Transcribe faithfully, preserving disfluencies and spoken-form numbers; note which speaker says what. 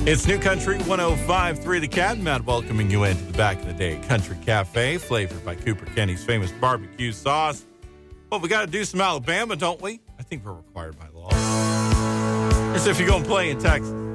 Speaker 1: It's New Country one oh five point three The Cat. Matt welcoming you into the Back in the Day Country Cafe, flavored by Cooper Kenny's famous barbecue sauce. Well, we got to do some Alabama, don't we? I think we're required by law. Here's If You're Going to Play in Texas.